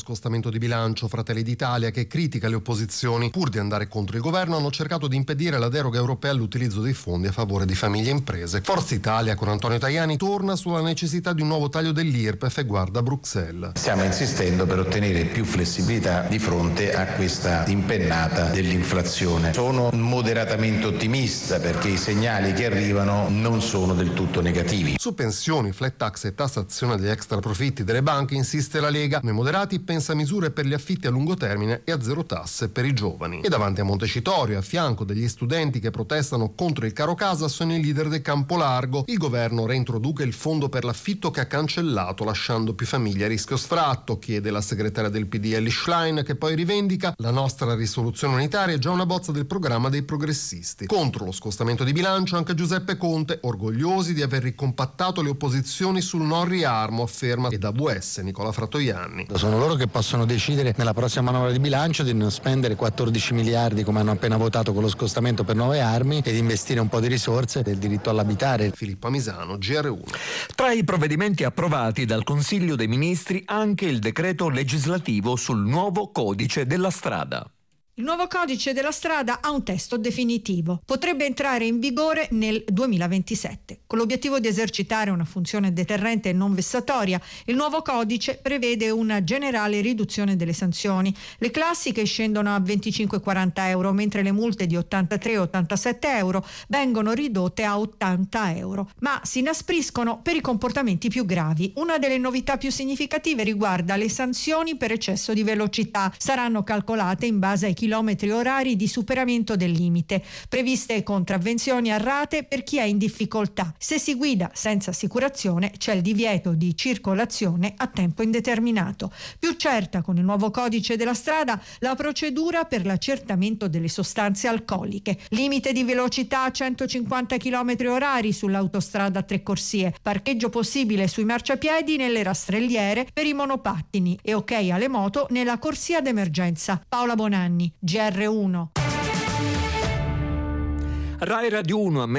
scostamento di bilancio. Fratelli d'Italia, che critica le opposizioni, pur di andare contro il governo, hanno cercato di impedire la deroga europea all'utilizzo dei fondi a favore di famiglie e imprese. Forza Italia, con Antonio Tajani, torna sulla necessità di un nuovo taglio dell'IRPEF e guarda Bruxelles. Stiamo insistendo per ottenere più flessibilità di fronte a questa impennata dell'inflazione. Sono moderatamente ottimista perché i segnali che arrivano non sono del tutto negativi. Su pensioni, flat tax e tassazione degli extra profitti delle banche insiste la Lega. Noi moderati pensa a misure per gli affitti a lungo termine e a zero tasse per i giovani. E davanti a Montecitorio, a fianco degli studenti che protestano contro il caro casa, sono i leader del campo largo. Il governo reintroduca il fondo per l'affitto che ha cancellato, lasciando più famiglie a rischio sfratto, chiede la segretaria del PD Elly Schlein, che poi rivendica: la nostra risoluzione unitaria è già una bozza del programma dei progressisti. Contro lo scostamento di bilancio anche Giuseppe Conte, orgogliosi di aver ricompattato le opposizioni sul non riarmo, afferma, ed AWS Nicola Fratoianni. Sono loro che possono decidere nella prossima manovra di bilancio di non spendere 14 miliardi come hanno appena votato con lo scostamento per nuove armi e di investire un po' di risorse del diritto all'abitare. Filippo Misano, GR1. Tra i provvedimenti approvati dal Consiglio dei Ministri anche il decreto legislativo sul nuovo codice della strada. Il nuovo codice della strada ha un testo definitivo. Potrebbe entrare in vigore nel 2027. Con l'obiettivo di esercitare una funzione deterrente e non vessatoria, il nuovo codice prevede una generale riduzione delle sanzioni. Le classiche scendono a 25-40 euro, mentre le multe di 83-87 euro vengono ridotte a 80 euro, ma si inaspriscono per i comportamenti più gravi. Una delle novità più significative riguarda le sanzioni per eccesso di velocità. Saranno calcolate in base ai chilometri orari di superamento del limite, previste contravvenzioni a rate per chi è in difficoltà. Se si guida senza assicurazione c'è il divieto di circolazione a tempo indeterminato. Più certa con il nuovo codice della strada la procedura per l'accertamento delle sostanze alcoliche. Limite di velocità a 150 km orari sull'autostrada a 3 corsie, parcheggio possibile sui marciapiedi nelle rastrelliere per i monopattini e ok alle moto nella corsia d'emergenza. Paola Bonanni, GR1. Rai Radio 1 a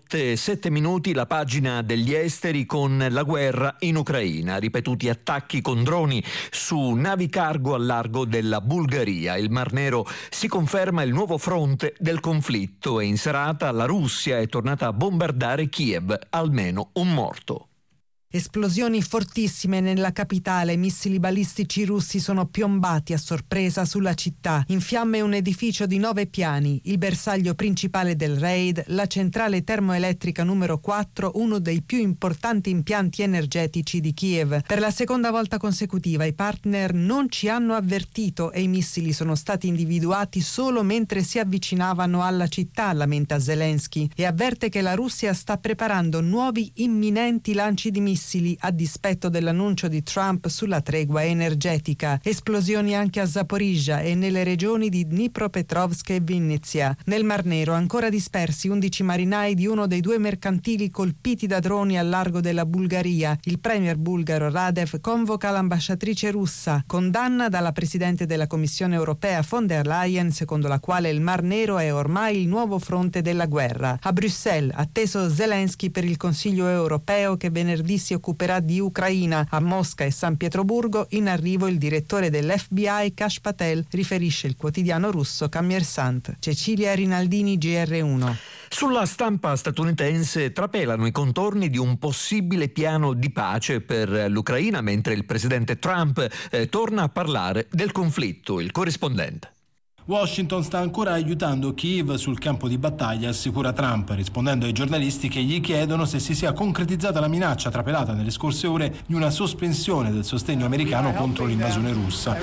00:07, la pagina degli esteri con la guerra in Ucraina, ripetuti attacchi con droni su navi cargo al largo della Bulgaria. Il Mar Nero si conferma il nuovo fronte del conflitto e in serata la Russia è tornata a bombardare Kiev, almeno un morto. Esplosioni fortissime nella capitale, missili balistici russi sono piombati a sorpresa sulla città. In fiamme un edificio di 9 piani, il bersaglio principale del raid, la centrale termoelettrica numero 4, uno dei più importanti impianti energetici di Kiev. Per la seconda volta consecutiva i partner non ci hanno avvertito e i missili sono stati individuati solo mentre si avvicinavano alla città, lamenta Zelensky, e avverte che la Russia sta preparando nuovi imminenti lanci di missili a dispetto dell'annuncio di Trump sulla tregua energetica. Esplosioni anche a Zaporizhzhia e nelle regioni di Dnipropetrovsk e Vinnytsia. Nel Mar Nero ancora dispersi 11 marinai di uno dei 2 mercantili colpiti da droni al largo della Bulgaria. Il premier bulgaro Radev convoca l'ambasciatrice russa. Condanna dalla presidente della Commissione europea von der Leyen, secondo la quale il Mar Nero è ormai il nuovo fronte della guerra. A Bruxelles atteso Zelensky per il Consiglio europeo che venerdì si occuperà di Ucraina. A Mosca e San Pietroburgo in arrivo il direttore dell'FBI Kash Patel, riferisce il quotidiano russo Kommersant. Cecilia Rinaldini, GR1. Sulla stampa statunitense trapelano i contorni di un possibile piano di pace per l'Ucraina, mentre il presidente Trump torna a parlare del conflitto. Il corrispondente. Washington sta ancora aiutando Kiev sul campo di battaglia, assicura Trump, rispondendo ai giornalisti che gli chiedono se si sia concretizzata la minaccia trapelata nelle scorse ore di una sospensione del sostegno americano contro l'invasione russa.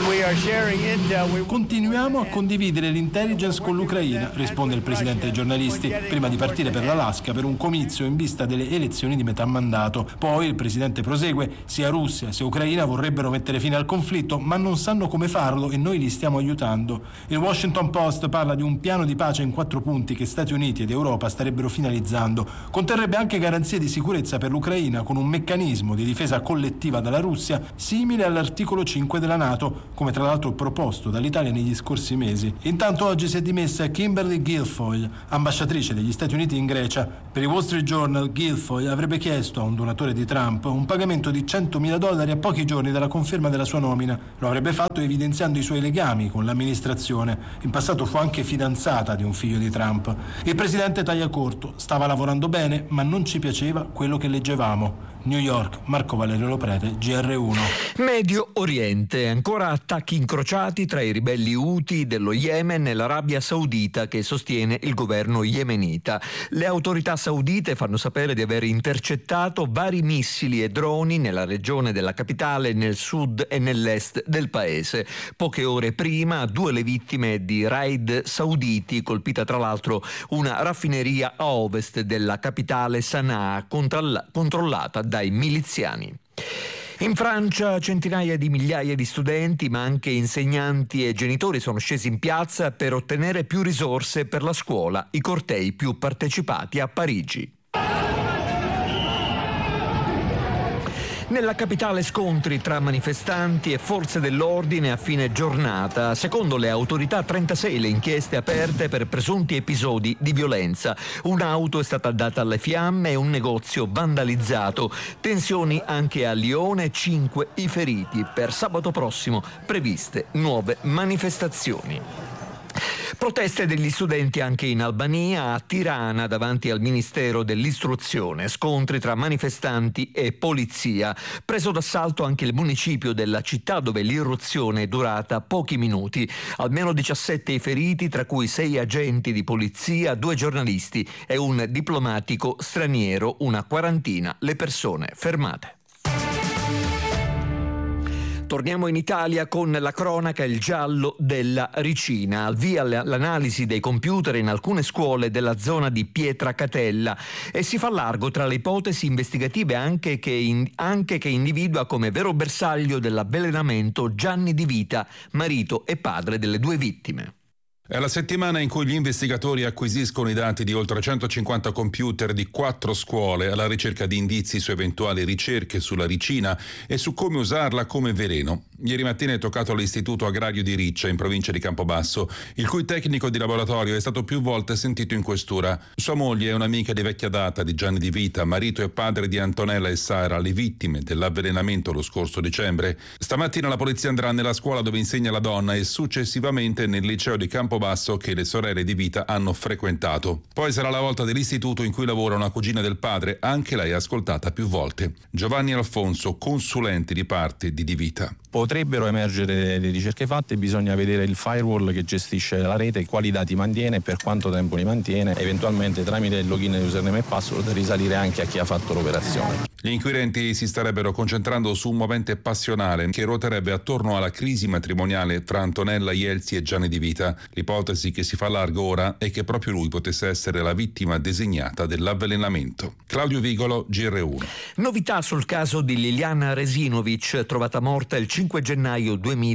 Continuiamo a condividere l'intelligence con l'Ucraina, risponde il presidente ai giornalisti, prima di partire per l'Alaska per un comizio in vista delle elezioni di metà mandato. Poi il presidente prosegue: sia Russia sia Ucraina vorrebbero mettere fine al conflitto, ma non sanno come farlo e noi li stiamo aiutando. Il Washington Post parla di un piano di pace in 4 punti che Stati Uniti ed Europa starebbero finalizzando. Conterrebbe anche garanzie di sicurezza per l'Ucraina con un meccanismo di difesa collettiva dalla Russia simile all'articolo 5 della NATO, come tra l'altro proposto dall'Italia negli scorsi mesi. Intanto oggi si è dimessa Kimberly Guilfoyle, ambasciatrice degli Stati Uniti in Grecia. Per il Wall Street Journal, Guilfoyle avrebbe chiesto a un donatore di Trump un pagamento di $100.000 a pochi giorni dalla conferma della sua nomina. Lo avrebbe fatto evidenziando i suoi legami con l'amministrazione. In passato fu anche fidanzata di un figlio di Trump. Il presidente taglia corto, stava lavorando bene, ma non ci piaceva quello che leggevamo. New York, Marco Valerio Loprete, GR1. Medio Oriente, ancora attacchi incrociati tra i ribelli Houthi dello Yemen e l'Arabia Saudita che sostiene il governo yemenita. Le autorità saudite fanno sapere di aver intercettato vari missili e droni nella regione della capitale, nel sud e nell'est del paese. Poche ore prima, 2 le vittime di raid sauditi, colpita tra l'altro una raffineria a ovest della capitale Sana'a, controllata dai miliziani. In Francia centinaia di migliaia di studenti, ma anche insegnanti e genitori sono scesi in piazza per ottenere più risorse per la scuola, i cortei più partecipati a Parigi. Nella capitale scontri tra manifestanti e forze dell'ordine a fine giornata. Secondo le autorità 36 le inchieste aperte per presunti episodi di violenza. Un'auto è stata data alle fiamme e un negozio vandalizzato. Tensioni anche a Lione, 5 i feriti. Per sabato prossimo previste nuove manifestazioni. Proteste degli studenti anche in Albania, a Tirana davanti al Ministero dell'Istruzione, scontri tra manifestanti e polizia. Preso d'assalto anche il municipio della città dove l'irruzione è durata pochi minuti. Almeno 17 i feriti, tra cui 6 agenti di polizia, 2 giornalisti e un diplomatico straniero, una quarantina le persone fermate. Torniamo in Italia con la cronaca Il giallo della Ricina. Al via l'analisi dei computer in alcune scuole della zona di Pietracatella e si fa largo tra le ipotesi investigative anche che individua come vero bersaglio dell'avvelenamento Gianni Di Vita, marito e padre delle 2 vittime. È la settimana in cui gli investigatori acquisiscono i dati di oltre 150 computer di 4 scuole alla ricerca di indizi su eventuali ricerche sulla ricina e su come usarla come veleno. Ieri mattina è toccato all'Istituto Agrario di Riccia, in provincia di Campobasso, il cui tecnico di laboratorio è stato più volte sentito in questura. Sua moglie è un'amica di vecchia data di Gianni Di Vita, marito e padre di Antonella e Sara, le vittime dell'avvelenamento lo scorso dicembre. Stamattina la polizia andrà nella scuola dove insegna la donna e successivamente nel liceo di Campobasso che le sorelle Di Vita hanno frequentato. Poi sarà la volta dell'istituto in cui lavora una cugina del padre, anche lei ascoltata più volte. Giovanni Alfonso, consulente di parte di Di Vita. Potrebbero emergere le ricerche fatte, bisogna vedere il firewall che gestisce la rete, quali dati mantiene, per quanto tempo li mantiene, eventualmente tramite il login, username e password risalire anche a chi ha fatto l'operazione. Gli inquirenti si starebbero concentrando su un movente passionale che ruoterebbe attorno alla crisi matrimoniale fra Antonella Ielzi e Gianni Di Vita. L'ipotesi che si fa largo ora è che proprio lui potesse essere la vittima designata dell'avvelenamento. Claudio Vigolo, GR1. Novità sul caso di Liliana Resinovic, trovata morta il 5 gennaio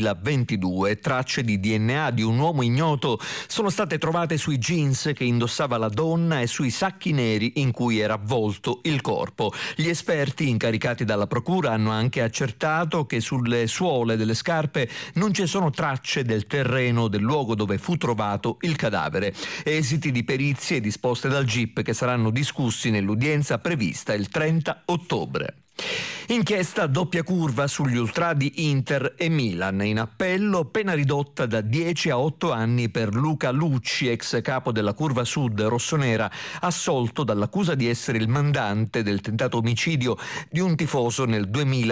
2022. Tracce di DNA di un uomo ignoto sono state trovate sui jeans che indossava la donna e sui sacchi neri in cui era avvolto il corpo. Gli esperti incaricati dalla procura hanno anche accertato che sulle suole delle scarpe non ci sono tracce del terreno del luogo dove fu trovato il cadavere. Esiti di perizie disposte dal GIP che saranno discussi nell'udienza prevista il 30 ottobre. Inchiesta a doppia curva sugli ultrà di Inter e Milan. In appello pena ridotta da 10 a 8 anni per Luca Lucci, ex capo della Curva Sud rossonera, assolto dall'accusa di essere il mandante del tentato omicidio di un tifoso nel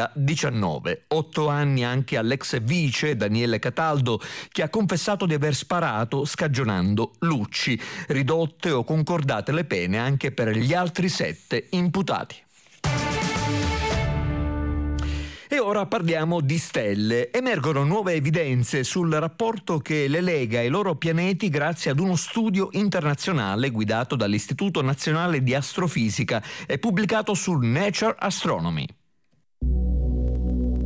2019. 8 anni anche all'ex vice Daniele Cataldo, che ha confessato di aver sparato scagionando Lucci. Ridotte o concordate le pene anche per gli altri 7 imputati. E ora parliamo di stelle. Emergono nuove evidenze sul rapporto che le lega ai loro pianeti grazie ad uno studio internazionale guidato dall'Istituto Nazionale di Astrofisica e pubblicato su Nature Astronomy.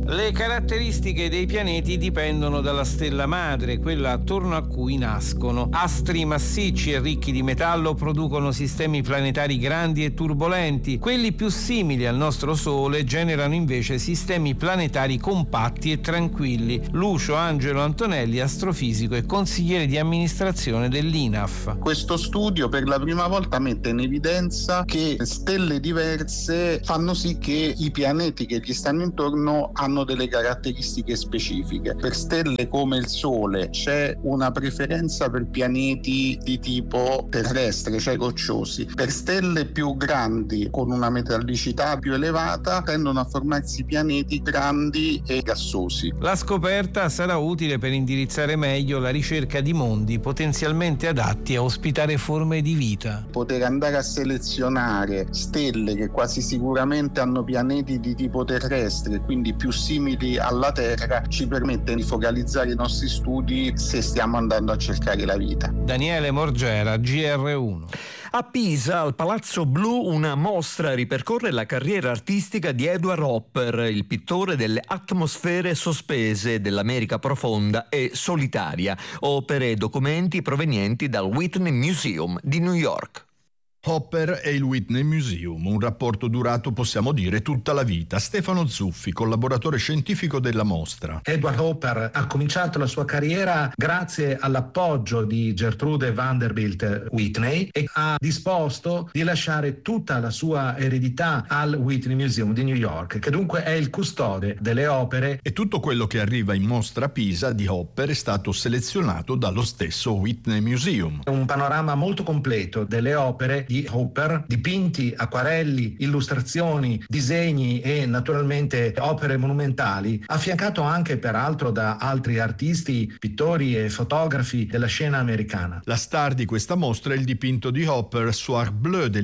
Le caratteristiche dei pianeti dipendono dalla stella madre, quella attorno a cui nascono. Astri massicci e ricchi di metallo producono sistemi planetari grandi e turbolenti. Quelli più simili al nostro Sole generano invece sistemi planetari compatti e tranquilli. Lucio Angelo Antonelli, astrofisico e consigliere di amministrazione dell'INAF. Questo studio per la prima volta mette in evidenza che stelle diverse fanno sì che i pianeti che gli stanno intorno hanno delle caratteristiche specifiche. Per stelle come il Sole c'è una preferenza per pianeti di tipo terrestre, cioè rocciosi. Per stelle più grandi con una metallicità più elevata tendono a formarsi pianeti grandi e gassosi. La scoperta sarà utile per indirizzare meglio la ricerca di mondi potenzialmente adatti a ospitare forme di vita. Poter andare a selezionare stelle che quasi sicuramente hanno pianeti di tipo terrestre, quindi più simili alla Terra, ci permette di focalizzare i nostri studi se stiamo andando a cercare la vita. Daniele Morgera, GR1. A Pisa, al Palazzo Blu, una mostra ripercorre la carriera artistica di Edward Hopper, il pittore delle atmosfere sospese dell'America profonda e solitaria, opere e documenti provenienti dal Whitney Museum di New York. Hopper e il Whitney Museum, un rapporto durato, possiamo dire, tutta la vita. Stefano Zuffi, collaboratore scientifico della mostra. Edward Hopper ha cominciato la sua carriera grazie all'appoggio di Gertrude Vanderbilt Whitney e ha disposto di lasciare tutta la sua eredità al Whitney Museum di New York, che dunque è il custode delle opere. E tutto quello che arriva in mostra a Pisa di Hopper è stato selezionato dallo stesso Whitney Museum. Un panorama molto completo delle opere di Hopper, dipinti, acquarelli, illustrazioni, disegni e naturalmente opere monumentali, affiancato anche peraltro da altri artisti, pittori e fotografi della scena americana. La star di questa mostra è il dipinto di Hopper Soir Bleu del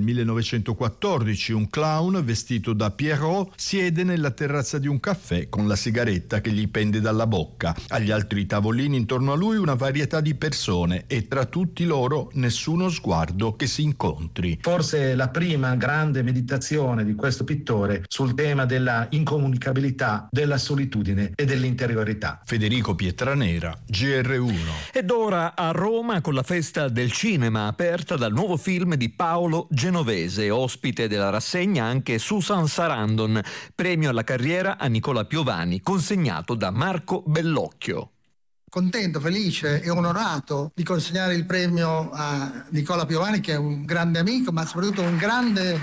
1914. Un clown vestito da Pierrot siede nella terrazza di un caffè con la sigaretta che gli pende dalla bocca. Agli altri tavolini intorno a lui una varietà di persone e tra tutti loro nessuno sguardo che si incontri. Forse la prima grande meditazione di questo pittore sul tema della incomunicabilità, della solitudine e dell'interiorità. Federico Pietranera, GR1. Ed ora a Roma con la festa del cinema aperta dal nuovo film di Paolo Genovese, ospite della rassegna anche Susan Sarandon, premio alla carriera a Nicola Piovani, consegnato da Marco Bellocchio. Contento, felice e onorato di consegnare il premio a Nicola Piovani, che è un grande amico ma soprattutto un grande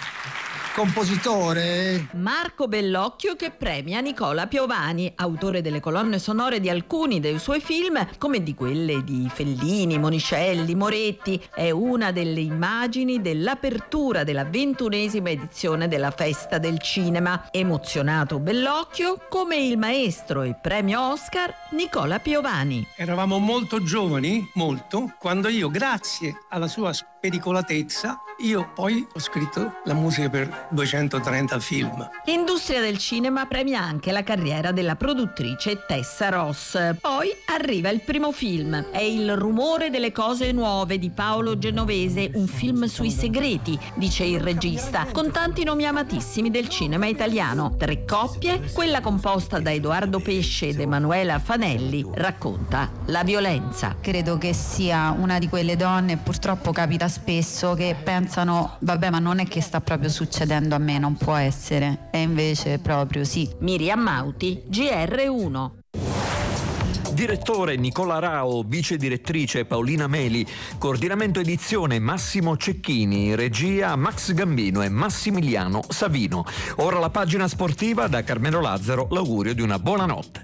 compositore. Marco Bellocchio che premia Nicola Piovani, autore delle colonne sonore di alcuni dei suoi film, come di quelle di Fellini, Monicelli, Moretti. È una delle immagini dell'apertura della 21esima edizione della Festa del Cinema. Emozionato Bellocchio, come il maestro e premio Oscar Nicola Piovani. Eravamo molto giovani, quando io, grazie alla sua spericolatezza, io poi ho scritto la musica per 230 film. L'industria del cinema premia anche la carriera della produttrice Tessa Ross. Poi arriva il primo film. È Il rumore delle cose nuove di Paolo Genovese, un film sui segreti, dice il regista, con tanti nomi amatissimi del cinema italiano. 3 coppie, quella composta da Edoardo Pesce ed Emanuela Fanelli, racconta la violenza. Credo che sia una di quelle donne, purtroppo capita spesso, che pensano vabbè, ma non è che sta proprio succedendo a me, non può essere, e invece proprio sì. Miriam Mauti, GR1. Direttore Nicola Rao, vice direttrice Paolina Meli, coordinamento edizione Massimo Cecchini, regia Max Gambino e Massimiliano Savino. Ora la pagina sportiva da Carmelo Lazzaro, l'augurio di una buona notte.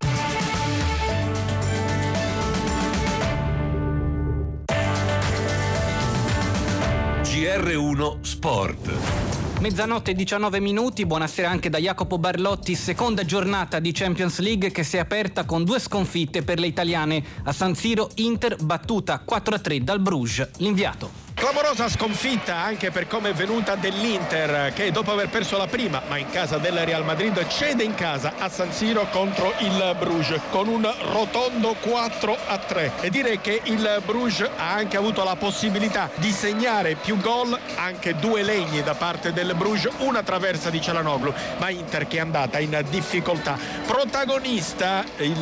GR1 Sport. Mezzanotte e 19 minuti, buonasera anche da Jacopo Barlotti. Seconda giornata di Champions League che si è aperta con 2 sconfitte per le italiane. A San Siro Inter battuta 4-3 dal Bruges. L'inviato. Clamorosa sconfitta anche per come è venuta dell'Inter, che dopo aver perso la prima ma in casa del Real Madrid cede in casa a San Siro contro il Bruges con un rotondo 4-3, e dire che il Bruges ha anche avuto la possibilità di segnare più gol, anche 2 legni da parte del Bruges, una traversa di Çalhanoğlu, ma Inter che è andata in difficoltà. Protagonista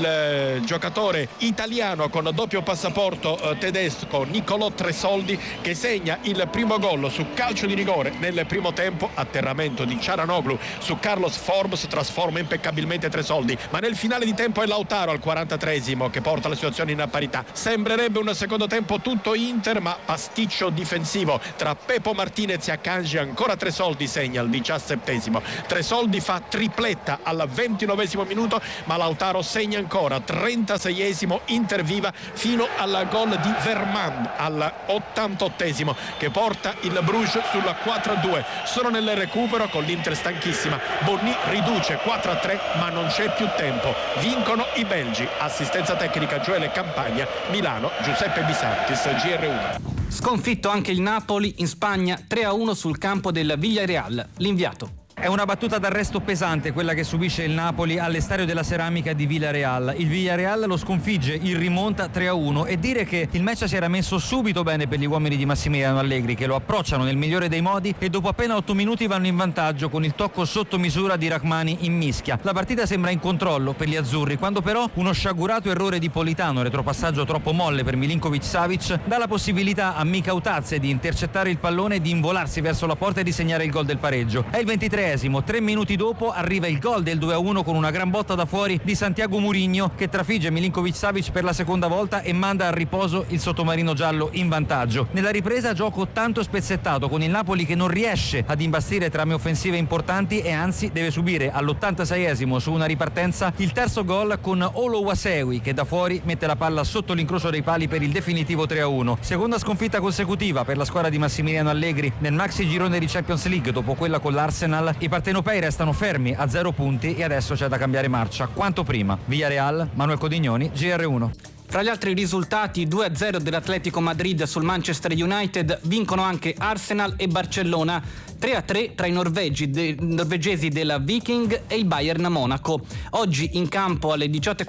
il giocatore italiano con doppio passaporto tedesco Nicolò Tresoldi, che segna il primo gol su calcio di rigore nel primo tempo, atterramento di Çalhanoğlu su Carlos Forbes, trasforma impeccabilmente Tresoldi, ma nel finale di tempo è Lautaro al 43esimo che porta la situazione in parità. Sembrerebbe un secondo tempo tutto Inter, ma pasticcio difensivo tra Pepo Martinez e Akanji, ancora Tresoldi segna al 17esimo. Tresoldi fa tripletta al 29esimo minuto, ma Lautaro segna ancora 36esimo, Inter viva fino al gol di Vermaat al 88esimo che porta il Bruges sul 4-2. Sono nel recupero con l'Inter stanchissima, Bonny riduce 4-3, ma non c'è più tempo, vincono i belgi. Assistenza tecnica Gioele Campagna, Milano Giuseppe Bisantis, GR1. Sconfitto anche il Napoli in Spagna 3-1 sul campo del Villarreal. L'inviato. È una battuta d'arresto pesante quella che subisce il Napoli all'Estadio della Ceramica di Villarreal. Il Villarreal lo sconfigge in rimonta 3-1, e dire che il match si era messo subito bene per gli uomini di Massimiliano Allegri, che lo approcciano nel migliore dei modi e dopo appena 8 minuti vanno in vantaggio con il tocco sotto misura di Rachmani in mischia. La partita sembra in controllo per gli azzurri, quando però uno sciagurato errore di Politano, retropassaggio troppo molle per Milinkovic-Savic, dà la possibilità a Mika Utazze di intercettare il pallone, di involarsi verso la porta e di segnare il gol del pareggio. È il 23esimo. 3 minuti dopo arriva il gol del 2-1 con una gran botta da fuori di Santiago Mourinho, che trafigge Milinkovic-Savic per la seconda volta e manda al riposo il sottomarino giallo in vantaggio. Nella ripresa gioco tanto spezzettato, con il Napoli che non riesce ad imbastire trame offensive importanti e anzi deve subire all'86esimo su una ripartenza il terzo gol con Olowasewi, che da fuori mette la palla sotto l'incrocio dei pali per il definitivo 3-1. Seconda sconfitta consecutiva per la squadra di Massimiliano Allegri nel maxi girone di Champions League dopo quella con l'Arsenal. I partenopei restano fermi a 0 punti e adesso c'è da cambiare marcia quanto prima. Villarreal, Manuel Codignoni, GR1. Tra gli altri risultati, 2-0 dell'Atletico Madrid sul Manchester United, vincono anche Arsenal e Barcellona, 3-3 tra i norvegesi della Viking e il Bayern Monaco. Oggi in campo alle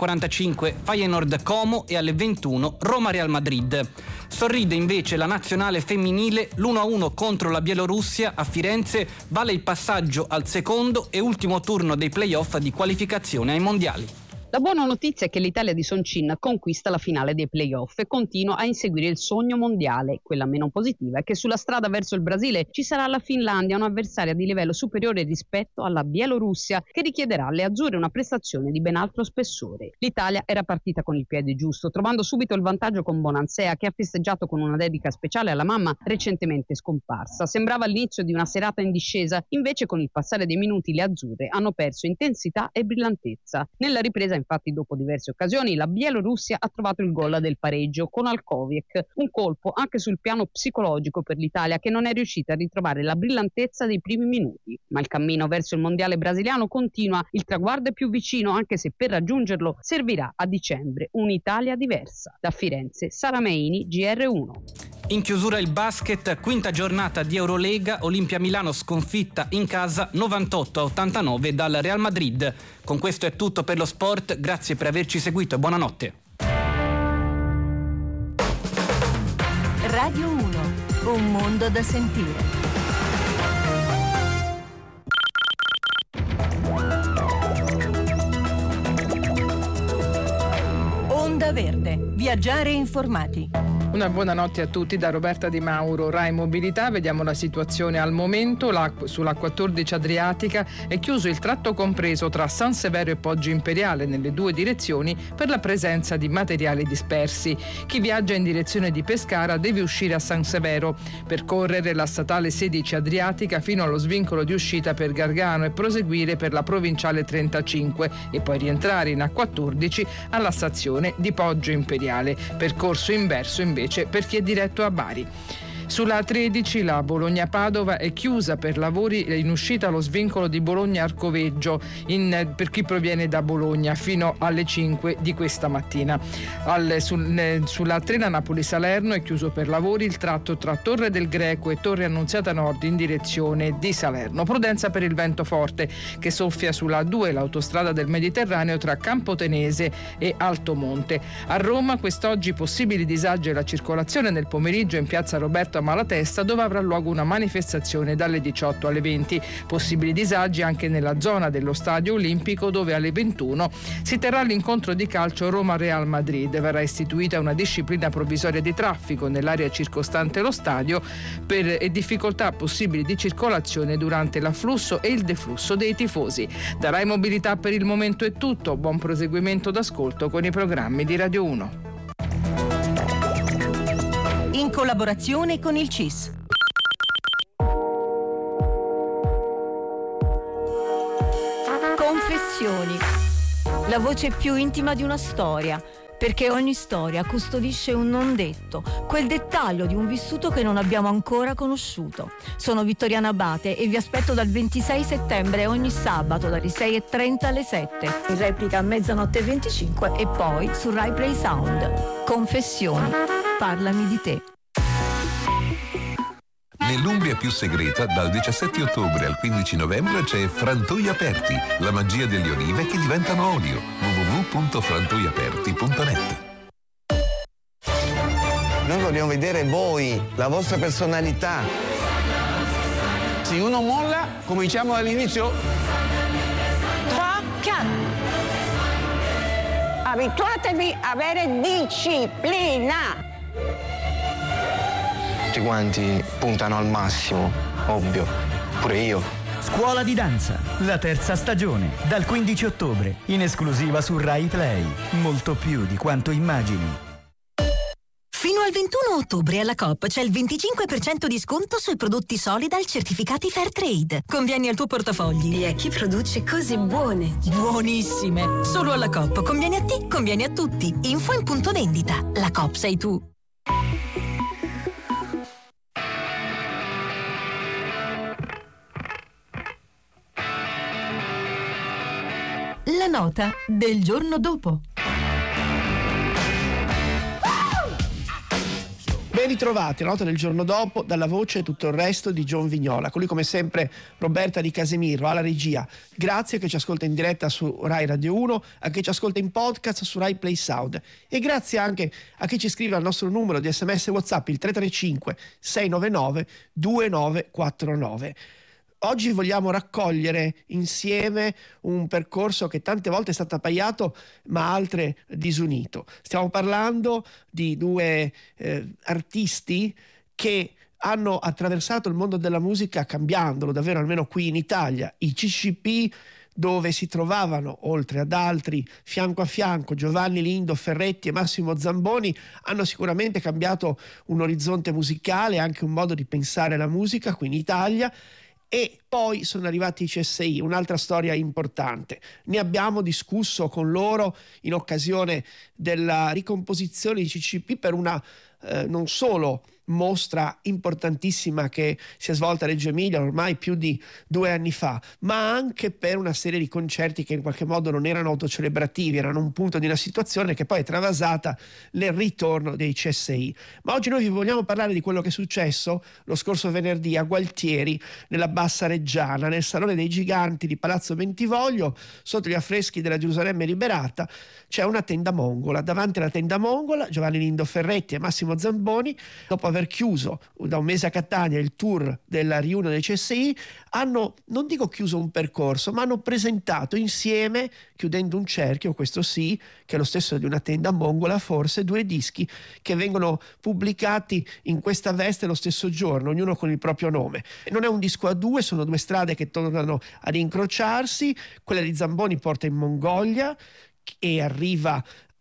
18:45 Feyenoord Como e alle 21 Roma Real Madrid. Sorride invece la nazionale femminile, l'1-1 contro la Bielorussia a Firenze vale il passaggio al secondo e ultimo turno dei play-off di qualificazione ai mondiali. La buona notizia è che l'Italia di Soncin conquista la finale dei play-off e continua a inseguire il sogno mondiale. Quella meno positiva è che sulla strada verso il Brasile ci sarà la Finlandia, un'avversaria di livello superiore rispetto alla Bielorussia, che richiederà alle azzurre una prestazione di ben altro spessore. L'Italia era partita con il piede giusto, trovando subito il vantaggio con Bonansea, che ha festeggiato con una dedica speciale alla mamma recentemente scomparsa. Sembrava l'inizio di una serata in discesa, invece con il passare dei minuti le azzurre hanno perso intensità e brillantezza. Nella ripresa infatti dopo diverse occasioni la Bielorussia ha trovato il gol del pareggio con Alkoviek, un colpo anche sul piano psicologico per l'Italia, che non è riuscita a ritrovare la brillantezza dei primi minuti. Ma il cammino verso il mondiale brasiliano continua, il traguardo è più vicino, anche se per raggiungerlo servirà a dicembre un'Italia diversa. Da Firenze, Sara Meini, GR1. In chiusura il basket, quinta giornata di Eurolega, Olimpia Milano sconfitta in casa 98-89 dal Real Madrid. Con questo è tutto per lo sport, grazie per averci seguito e buonanotte. Radio 1, un mondo da sentire. Onda Verde, viaggiare informati. Una buonanotte a tutti da Roberta Di Mauro, Rai Mobilità. Vediamo la situazione al momento. Sulla 14 Adriatica è chiuso il tratto compreso tra San Severo e Poggio Imperiale nelle due direzioni per la presenza di materiali dispersi. Chi viaggia in direzione di Pescara deve uscire a San Severo, percorrere la statale 16 Adriatica fino allo svincolo di uscita per Gargano e proseguire per la provinciale 35 e poi rientrare in A14 alla stazione di Poggio Imperiale. Percorso inverso invece per chi è diretto a Bari. Sulla A13 la Bologna-Padova è chiusa per lavori in uscita allo svincolo di Bologna-Arcoveggio per chi proviene da Bologna fino alle 5 di questa mattina. Sulla Trena Napoli-Salerno è chiuso per lavori il tratto tra Torre del Greco e Torre Annunziata Nord in direzione di Salerno. Prudenza per il vento forte che soffia sulla A2, l'autostrada del Mediterraneo tra Campotenese e Altomonte. A Roma quest'oggi possibili disagi alla circolazione nel pomeriggio in piazza Roberto Malatesta, dove avrà luogo una manifestazione dalle 18 alle 20. Possibili disagi anche nella zona dello Stadio Olimpico, dove alle 21 si terrà l'incontro di calcio Roma-Real Madrid. Verrà istituita una disciplina provvisoria di traffico nell'area circostante lo stadio e difficoltà possibili di circolazione durante l'afflusso e il deflusso dei tifosi. Da Rai Mobilità per il momento è tutto. Buon proseguimento d'ascolto con i programmi di Radio 1. In collaborazione con il CIS. Confessioni. La voce più intima di una storia, perché ogni storia custodisce un non detto, quel dettaglio di un vissuto che non abbiamo ancora conosciuto. Sono Vittoriana Abate e vi aspetto dal 26 settembre ogni sabato dalle 6:30 alle 7, in replica a 00:25 e poi su Rai Play Sound. Confessioni. Parlami di te. Nell'Umbria più segreta, dal 17 ottobre al 15 novembre c'è Frantoi Aperti, la magia delle olive che diventano olio. www.frantoiaperti.net. Noi vogliamo vedere voi, la vostra personalità. Se uno molla, cominciamo dall'inizio. Tocca! Abituatevi a avere disciplina! Tutti quanti puntano al massimo, ovvio, pure io. Scuola di danza, la terza stagione, dal 15 ottobre, in esclusiva su Rai Play. Molto più di quanto immagini. Fino al 21 ottobre alla Coop c'è il 25% di sconto sui prodotti Solidal certificati Fairtrade. Convieni al tuo portafogli e a chi produce cose buone. Buonissime! Solo alla Coop. Convieni a te, convieni a tutti. Info in punto vendita. La Coop sei tu. La nota del giorno dopo. Ben ritrovati, la nota del giorno dopo, dalla voce e tutto il resto di John Vignola. Con lui come sempre Roberta Di Casemiro alla regia. Grazie a chi ci ascolta in diretta su Rai Radio 1, a chi ci ascolta in podcast su Rai Play Sound. E grazie anche a chi ci scrive al nostro numero di SMS WhatsApp, il 335 699 2949. Oggi vogliamo raccogliere insieme un percorso che tante volte è stato appaiato ma altre disunito. Stiamo parlando di due artisti che hanno attraversato il mondo della musica cambiandolo davvero, almeno qui in Italia. I CCP, dove si trovavano, oltre ad altri, fianco a fianco, Giovanni Lindo Ferretti e Massimo Zamboni, hanno sicuramente cambiato un orizzonte musicale, anche un modo di pensare la musica qui in Italia. E poi sono arrivati i CSI, un'altra storia importante. Ne abbiamo discusso con loro in occasione della ricomposizione di CCP per una non solo mostra importantissima che si è svolta a Reggio Emilia ormai più di 2 anni fa, ma anche per una serie di concerti che in qualche modo non erano autocelebrativi, erano un punto di una situazione che poi è travasata nel ritorno dei CSI. Ma oggi noi vi vogliamo parlare di quello che è successo lo scorso venerdì a Gualtieri, nella Bassa Reggiana, nel Salone dei Giganti di Palazzo Bentivoglio, sotto gli affreschi della Gerusalemme liberata. C'è una tenda mongola. Davanti alla tenda mongola Giovanni Lindo Ferretti e Massimo Zamboni, dopo aver chiuso da un mese a Catania il tour della riunione dei CSI, hanno, non dico chiuso un percorso, ma hanno presentato insieme, chiudendo un cerchio, questo sì, che è lo stesso di una tenda mongola forse, 2 dischi che vengono pubblicati in questa veste lo stesso giorno, ognuno con il proprio nome. E non è un disco a 2, sono 2 strade che tornano ad incrociarsi. Quella di Zamboni porta in Mongolia e arriva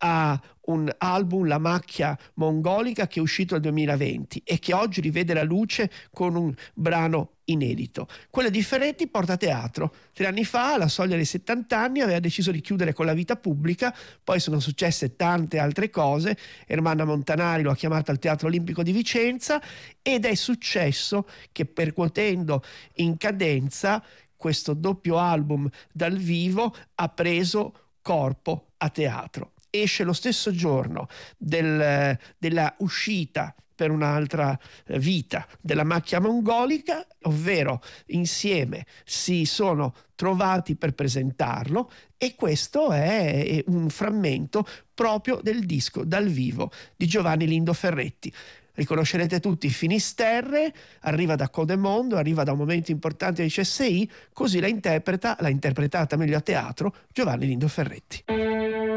a un album, La macchia mongolica, che è uscito nel 2020 e che oggi rivede la luce con un brano inedito. Quelle differenti porta a teatro. 3 anni fa, alla soglia dei 70 anni, aveva deciso di chiudere con la vita pubblica, poi sono successe tante altre cose. Ermanna Montanari lo ha chiamato al Teatro Olimpico di Vicenza ed è successo che, percuotendo in cadenza, questo doppio album dal vivo ha preso corpo a teatro. Esce lo stesso giorno della uscita per un'altra vita della macchia mongolica, ovvero insieme si sono trovati per presentarlo, e questo è un frammento proprio del disco dal vivo di Giovanni Lindo Ferretti. Riconoscerete tutti Finisterre, arriva da Codemondo, arriva da un momento importante di CSI, così l'ha interpretata meglio a teatro Giovanni Lindo Ferretti.